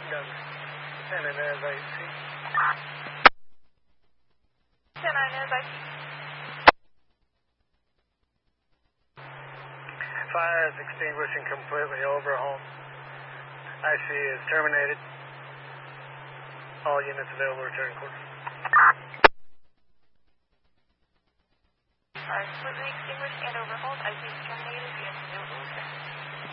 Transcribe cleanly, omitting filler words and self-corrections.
Done. 10 Inez IC. 10 Inez IC. Fire is extinguished and completely over home. IC is terminated. All units available return course. Fire is completely extinguished and overhauled. IC is terminated. Units available return.